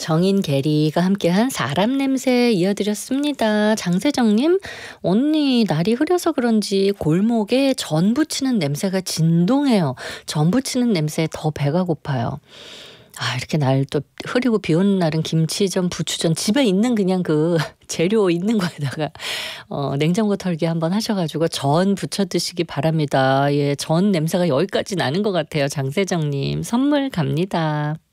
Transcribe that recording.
정인 게리가 함께한 사람 냄새 이어드렸습니다. 장세정님, 언니 날이 흐려서 그런지 골목에 전 부치는 냄새가 진동해요. 전 부치는 냄새에 더 배가 고파요. 이렇게 날 또 흐리고 비 오는 날은 김치전, 부추전 집에 있는 그냥 그 재료 있는 거에다가 냉장고 털기 한번 하셔가지고 전 부쳐 드시기 바랍니다. 예, 전 냄새가 여기까지 나는 것 같아요. 장세정님 선물 갑니다.